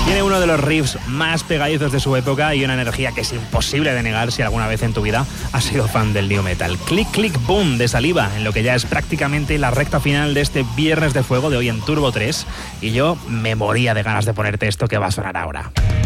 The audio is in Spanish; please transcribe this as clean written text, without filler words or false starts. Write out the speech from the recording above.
Tiene uno de los riffs más pegadizos de su época y una energía que es imposible de negar si alguna vez en tu vida has sido fan del new metal. Click, click, boom de Saliva, en lo que ya es prácticamente la recta final de este Viernes de Fuego de hoy en Turbo 3. Y yo me moría de ganas de ponerte esto que va a sonar ahora.